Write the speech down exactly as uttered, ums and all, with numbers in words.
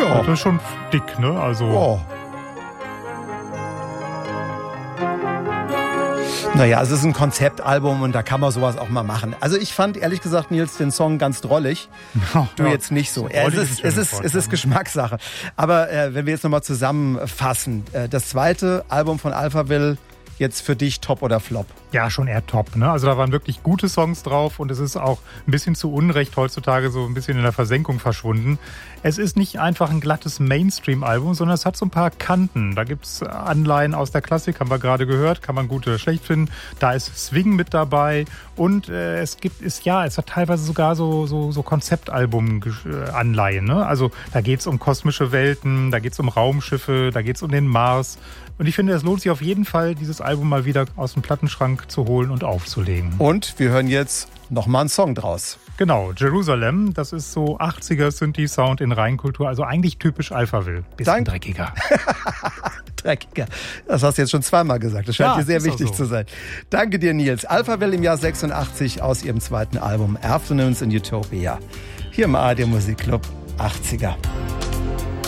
Ja. Das ist schon dick, ne? Also. Oh. Naja, es ist ein Konzeptalbum und da kann man sowas auch mal machen. Also ich fand ehrlich gesagt, Nils, den Song ganz drollig. Ja, du ja. jetzt nicht so. Ja, es ist, es ist, es ist Geschmackssache. Aber äh, wenn wir jetzt nochmal zusammenfassen. Äh, das zweite Album von Alphaville, jetzt für dich Top oder Flop? Ja, schon eher Top. Ne? Also da waren wirklich gute Songs drauf und es ist auch ein bisschen zu Unrecht heutzutage so ein bisschen in der Versenkung verschwunden. Es ist nicht einfach ein glattes Mainstream-Album, sondern es hat so ein paar Kanten. Da gibt's Anleihen aus der Klassik, haben wir gerade gehört, kann man gut oder schlecht finden. Da ist Swing mit dabei und äh, es gibt, ist ja, es hat teilweise sogar so, so, so Konzeptalbum-Anleihen. Ne? Also da geht's um kosmische Welten, da geht's um Raumschiffe, da geht's um den Mars. Und ich finde, es lohnt sich auf jeden Fall, dieses Album mal wieder aus dem Plattenschrank zu holen und aufzulegen. Und wir hören jetzt nochmal einen Song draus. Genau, Jerusalem, das ist so achtziger Synthi-Sound in Reinkultur, also eigentlich typisch Alphaville. Bisschen Dank. dreckiger. Dreckiger. Das hast du jetzt schon zweimal gesagt. Das scheint ja, dir sehr wichtig so. zu sein. Danke dir, Nils. Alphaville im Jahr sechsundachtzig aus ihrem zweiten Album Afternoons in Utopia. Hier im A R D Musikclub achtziger.